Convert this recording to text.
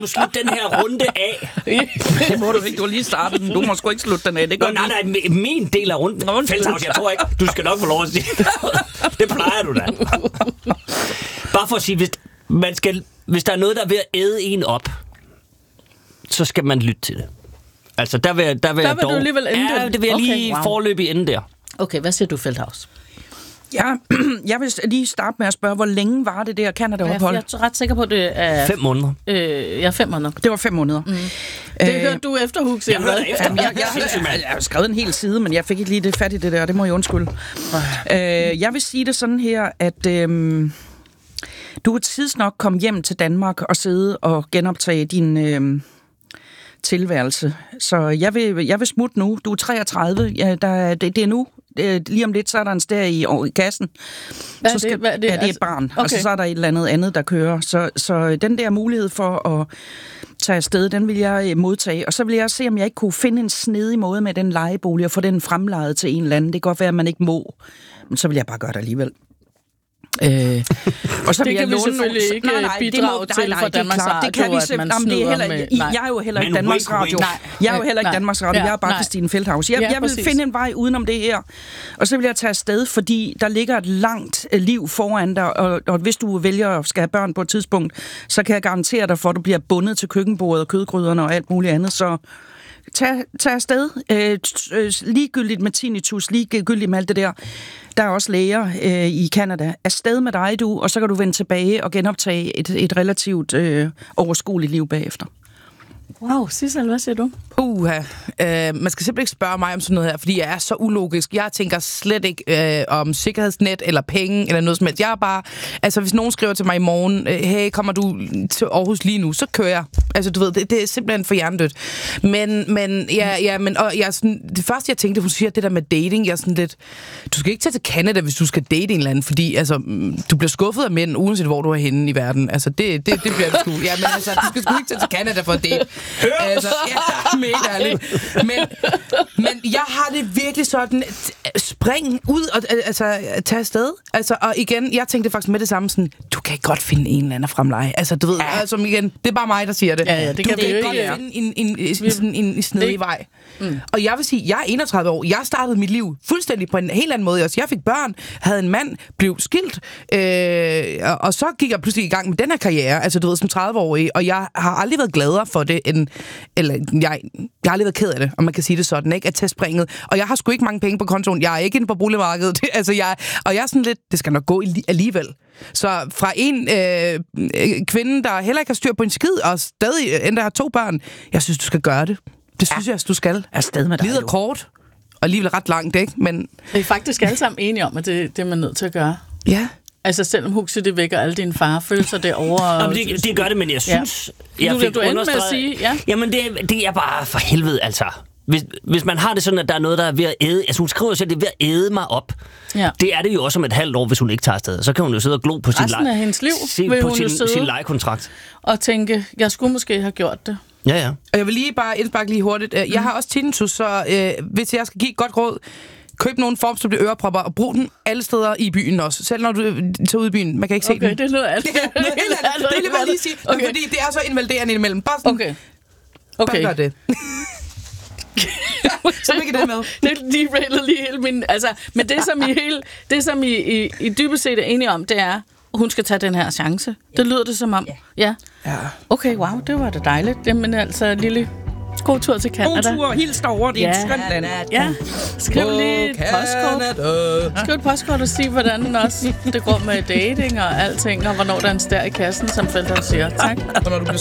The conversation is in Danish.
Du slutte den her runde af. Det må du ikke. Du har lige startet den. Du må sgu ikke slutte den af. Det går nej, min del af runden. Feldthaus, jeg tror ikke. Du skal nok få lov at sige det. Det plejer du da. Bare for at sige, hvis der er noget, der er ved at æde en op, så skal man lytte til det. Altså, der vil jeg dog... du alligevel ende ja, det vil jeg lige foreløbig ende der. Okay, hvad siger du, Feldthaus? Ja, jeg vil lige starte med at spørge, hvor længe var det der Canada-ophold? Jeg er ret sikker på, det er... 5 måneder. 5 måneder. Det var 5 måneder. Mm. Det hørte du efter, Hug, siger jeg. Jeg har skrevet en hel side, men jeg fik ikke lige det fat i det der. Det må jeg undskylde. Jeg vil sige det sådan her, at du vil tidsnok komme hjem til Danmark og sidde og genoptage din... tilværelse. Så jeg vil smutte nu. Du er 33. Ja, det er nu. Lige om lidt, så er der en stær i kassen. Hvad er det? Det er et barn. Okay. Og så er der et eller andet, der kører. Så den der mulighed for at tage afsted, den vil jeg modtage. Og så vil jeg se, om jeg ikke kunne finde en snedig måde med den lejebolig og få den fremlejet til en eller anden. Det kan godt være, at man ikke må. Men så vil jeg bare gøre det alligevel. Og så det kan vi selvfølgelig ikke bidrage til for Danmarks Radio, det kan vi simpelthen. Jeg er jo heller ikke Danmarks Radio. Jeg er jo heller ikke Danmarks Radio. Jeg er bare Christine Feldthaus. Jeg vil finde en vej udenom det her. Og så vil jeg tage afsted, fordi der ligger et langt liv foran dig, og hvis du vælger at skal have børn på et tidspunkt, så kan jeg garantere dig for, at du bliver bundet til køkkenbordet og kødgryderne og alt muligt andet. Så tag afsted. Ligegyldigt med tinnitus, ligegyldigt med alt det der. Der er også læger i Canada. Afsted med dig, du, og så kan du vende tilbage og genoptage et relativt overskueligt liv bagefter. Wow, Sissel, hvad siger du? Man skal simpelthen ikke spørge mig om sådan noget her, fordi jeg er så ulogisk. Jeg tænker slet ikke om sikkerhedsnet eller penge eller noget som helst. Jeg er bare... Altså, hvis nogen skriver til mig i morgen, hey, kommer du til Aarhus lige nu, så kører jeg. Altså, du ved, det er simpelthen for hjernedødt. Men og jeg sådan, det første, jeg tænkte, hun siger det der med dating, jeg er sådan lidt... Du skal ikke tage til Canada, hvis du skal date en eller anden, fordi altså, du bliver skuffet af mænd, uanset hvor du er henne i verden. Altså, det bliver du sgu. Ja, men altså, du skal sgu ikke tage til Canada for at date. Altså, ja, mega ærligt. Men jeg har det virkelig sådan, spring ud og altså, tage afsted. Altså, og igen, jeg tænkte faktisk med det samme sådan, du kan godt finde en eller anden fremleje. Altså, du ved, altså, igen, det er bare mig, der siger det. Ja, det kan vi jo ikke. Finde en snedig vej. Og jeg vil sige, jeg er 31 år. Jeg startede mit liv fuldstændig på en helt anden måde. Jeg fik børn, havde en mand, blev skilt, og så gik jeg pludselig i gang med den her karriere, altså du ved, som 30-årig, og jeg har aldrig været gladere for det, jeg har aldrig været ked af det, om man kan sige det sådan, ikke? At tage springet. Og jeg har sgu ikke mange penge på kontoen. Jeg er ikke inde på boligmarkedet. Altså, jeg er sådan lidt, det skal nok gå alligevel. Så fra en kvinde, der heller ikke har styr på en skid, og stadig endda har 2 børn, jeg synes, du skal gøre det. Det synes jeg, du skal. Afsted med dig. Livet er kort, og alligevel ret langt, ikke? Men vi er faktisk alle sammen enige om, at det er man nødt til at gøre. Ja. Altså selvom Huxi, det vækker alle dine farefølelser derovre. Jamen, det gør det, men jeg synes... Ja. Du endte med at sige, ja. Jamen, det er bare for helvede, altså. Hvis man har det sådan, at der er noget, der er ved at æde... Altså, hun skriver selv, at det er ved at æde mig op. Ja. Det er det jo også om et halvt år, hvis hun ikke tager afsted. Så kan hun jo sidde og glo på sin lejekontrakt. Og tænke, jeg skulle måske have gjort det. Ja. Og jeg vil lige bare indsparke lige hurtigt. Jeg har også tinnitus, så hvis jeg skal give et godt råd, køb nogle formstøbte ørepropper og brug den alle steder i byen også. Selv når du tager ud i byen. Man kan ikke se den. Okay, det er noget andet. Det vil jeg lige sige. Okay. Fordi det er så invaliderende indimellem. Bare sådan, okay. Bare gør det. Så ikke det med. Det derailede lige hele min... Altså, men det som I dybest set er enige om, det er, hun skal tage den her chance. Det lyder det som om. Ja. Okay, wow, det var da dejligt. Jamen altså, lille... God tur til Canada. God tur, hils derovre, det er et skønt land. Ja, skriv lige et postkort. Skriv et postkort og sig, hvordan også det går med dating og alting, og hvornår der er en stær i kassen, som Feldthaus siger. Tak.